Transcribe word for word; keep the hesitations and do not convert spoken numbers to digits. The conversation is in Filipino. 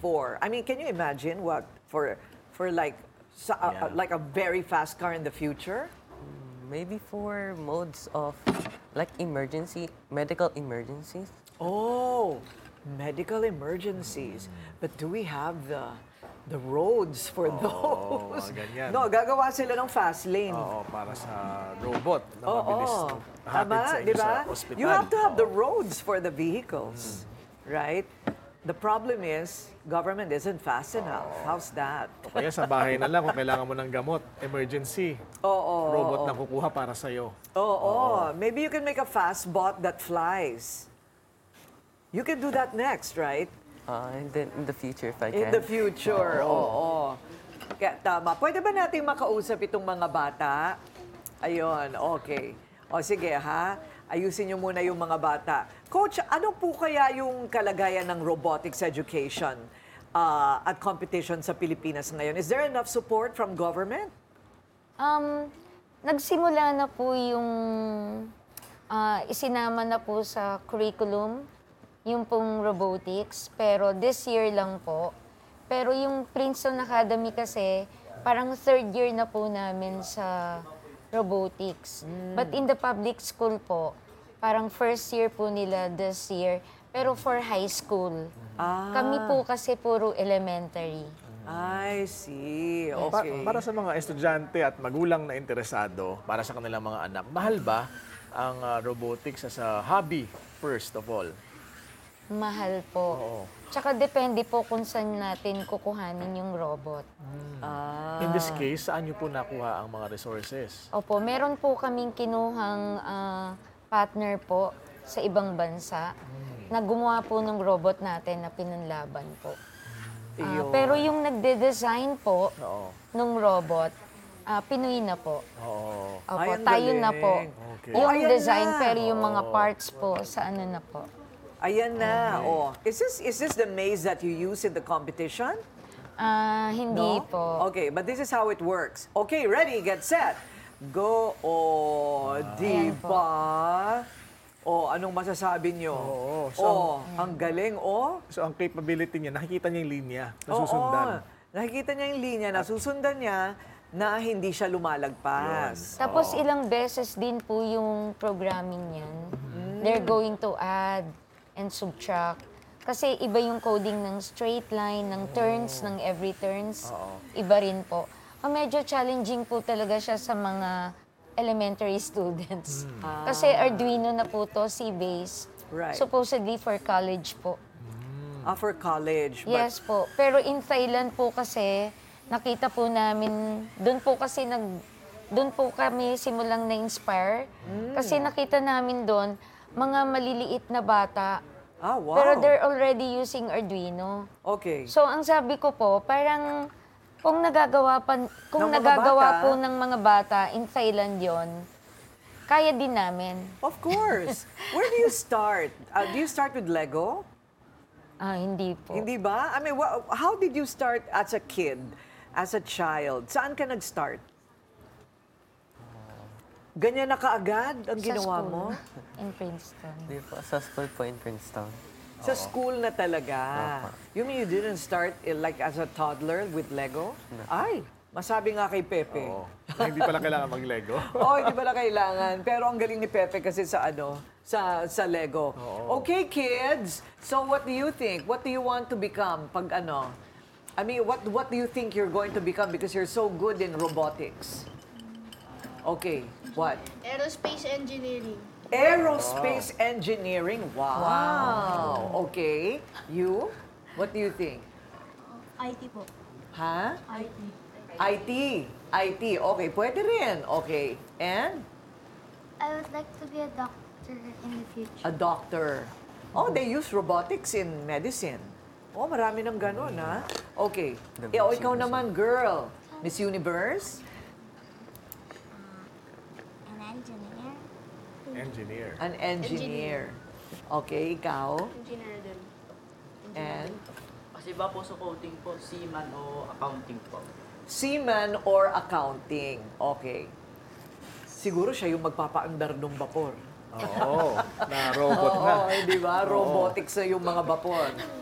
for? I mean, can you imagine what for for like sa- uh, Yeah. like a very fast car in the future? Maybe for modes of like emergency, medical emergencies. Oh, medical emergencies. But do we have the the roads for Oo, those? mga ganyan. No, gagawa sila ng fast lane. Oo, para sa robot na Oo, mabilis hatid tama, sa di inyo ba? sa ospital. You have to have the Oo. roads for the vehicles, right? The problem is, government isn't fast enough. How's that? O kaya sa bahay na lang kung kailangan mo ng gamot, emergency, Oo. robot na kukuha para sa'yo. Oo. Maybe you can make a fast bot that flies. You can do that next, right? Uh, in, the, in the future, if I In can. the future, oo. Kaya tama. Pwede ba nating makausap itong mga bata? Ayun, okay. O sige ha, ayusin niyo muna yung mga bata. Coach, ano po kaya yung kalagayan ng robotics education uh, at competition sa Pilipinas ngayon? Is there enough support from government? Um, nagsimula na po yung ah, isinama na po sa curriculum yung pong robotics, pero this year lang po. Pero yung Princeton Academy kasi, parang third year na po namin sa robotics. But in the public school po, parang first year po nila this year, pero for high school. Ah. Kami po kasi puro elementary. I see. Pa- Okay. para sa mga estudyante at magulang na interesado, para sa kanilang mga anak, mahal ba ang ah, robotics as a hobby, first of all? Mahal po. Oo. Tsaka depende po kung saan natin kukuhanin yung robot. Ah. In this case, saan niyo po nakuha ang mga resources? Opo, meron po kaming kinuhang ah, partner po sa ibang bansa na gumawa po ng robot natin na pinanlaban po. Ah, Iyon. pero yung nagde-design po Oo. ng robot, ah, Pinoy na po. Oo. Opo, Ay, ang tayo na po. galing. Okay. Yung Oh, ayan design, na. pero yung mga parts po, sa ano na po. Ayan na. Oh. Is this is this the maze that you use in the competition? Ah, hindi No? po. Okay, but this is how it works. Okay, ready, get set. Go. Oh, di Ayan po. ba? Oh, anong masasabi nyo? Oo, so- oh, ang galing, oh. So, ang capability niya, nakikita niya yung linya na Oo, susundan. nakikita niya yung linya na susundan niya na hindi siya lumalagpas. Tapos ilang beses din po yung programming yan. They're going to add and subtract. Kasi iba yung coding ng straight line, ng turns, ng every turns. Iba rin po. Ah, medyo challenging po talaga siya sa mga elementary students. Kasi Arduino na po to, C-base. Right. Supposedly for college po. Ah, for college. But, Yes po. Pero in Thailand po kasi, nakita po namin, doon po kasi nag, doon po kami simulang na-inspire. Kasi nakita namin doon, mga maliliit na bata, ah, wow. pero they're already using Arduino. Okay. So ang sabi ko po, parang kung nagagawa pa, Ng kung mga nagagawa bata? po ng mga bata in Thailand yon, kaya din namin. Of course. Where do you start? Uh, do you start with Lego? Ah, hindi po. Hindi ba? I mean, wha- how did you start as a kid, as a child? Saan ka nag-start? Ganyan na kaagad ang Sa ginawa school, mo? in Princeton. Di po, sa school po in Princeton. Sa school na talaga. You mean you didn't start eh, like as a toddler with Lego? Ay, masabi nga kay Pepe. Oo. Na hindi pala kailangan mag-Lego. Oh, hindi pala kailangan. Pero ang galing ni Pepe kasi sa ano, sa sa Lego. Okay, kids. So what do you think? What do you want to become pag ano? I mean, what what do you think you're going to become because you're so good in robotics? Okay, what? Aerospace engineering. Aerospace engineering. Wow. Okay. You? What do you think? I T po. Ha? I T. I T. I T. Okay, pwede rin. Okay. And? I would like to be a doctor in the future. A doctor. Oh, they use robotics in medicine. Oh, marami ng ganun, ha? Okay. Eh, oh, ikaw naman, girl. Miss Universe? An engineer. Engineer. An engineer. Okay, ikaw? Engineer din. And? Kasi ba po sa coding po, seaman o accounting po? Seaman or accounting. Okay. Siguro siya yung magpapaandar ng vapor. Oo. Na robot na. Oo, di ba? Robotics na yung mga vapor.